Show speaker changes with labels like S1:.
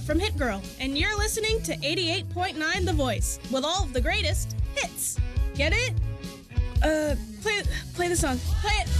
S1: Love from Hit Girl, and you're listening to 88.9 The Voice with all of the greatest hits. Get it? Play the song. Play it.